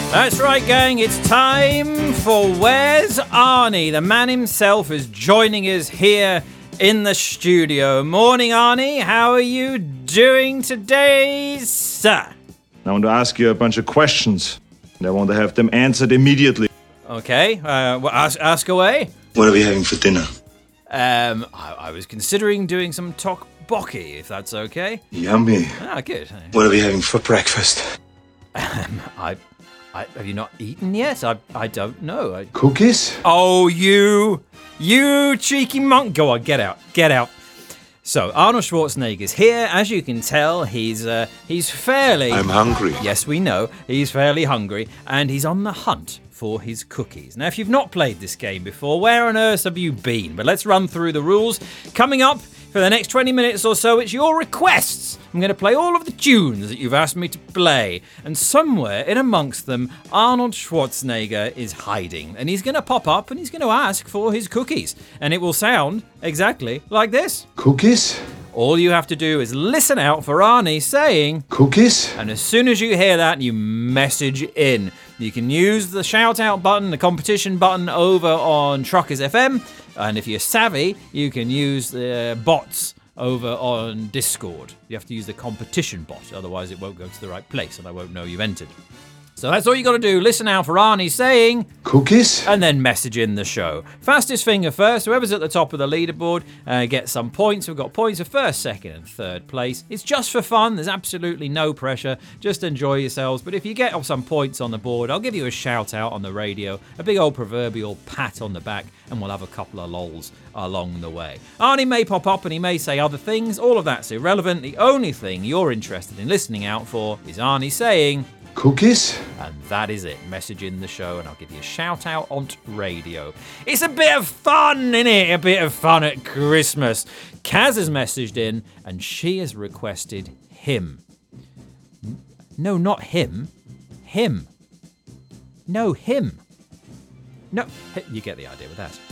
That's right, gang. It's time for Where's Arnie? The man himself is joining us here in the studio. Morning, Arnie. How are you doing today, sir? I want to ask you a bunch of questions, and I want to have them answered immediately. Okay. Ask away. What are we having for dinner? I was considering doing some tteokbokki, if that's okay. Yummy. Ah, good. What are we having for breakfast? Have you not eaten yet? I don't know. Cookies? Oh, you cheeky monk. Go on, get out. So, Arnold Schwarzenegger's here. As you can tell, he's fairly... I'm hungry. Yes, we know. He's fairly hungry, and he's on the hunt for his cookies. Now, if you've not played this game before, where on earth have you been? But let's run through the rules. Coming up for the next 20 minutes or so, it's your requests. I'm going to play all of the tunes that you've asked me to play. And somewhere in amongst them, Arnold Schwarzenegger is hiding. And he's going to pop up and he's going to ask for his cookies. And it will sound exactly like this. Cookies? All you have to do is listen out for Arnie saying... Cookies? And as soon as you hear that, you message in. You can use the shout-out button, the competition button over on Truckers FM. And if you're savvy, you can use the bots over on Discord. You have to use the competition bot, otherwise it won't go to the right place and I won't know you've entered. So that's all you got to do. Listen out for Arnie saying... Cookies? And then message in the show. Fastest finger first. Whoever's at the top of the leaderboard gets some points. We've got points for first, second, and third place. It's just for fun. There's absolutely no pressure. Just enjoy yourselves. But if you get some points on the board, I'll give you a shout out on the radio, a big old proverbial pat on the back, and we'll have a couple of lols along the way. Arnie may pop up and he may say other things. All of that's irrelevant. The only thing you're interested in listening out for is Arnie saying... Cookies? And that is it. Message in the show and I'll give you a shout out on radio. It's a bit of fun, innit? A bit of fun at Christmas. Kaz has messaged in and she has requested him. No, not him. Him. No, him. No, you get the idea with that.